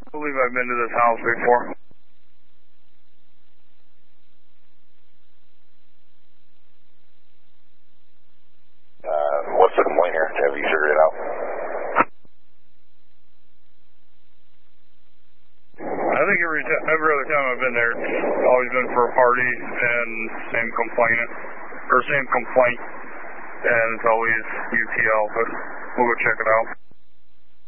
I believe I've been to this house before. What's the complaint here? Have you figured it out? I think every other time I've been there, it's always been for a party and same complainant, or same complaint, and it's always UTL, but we'll go check it out.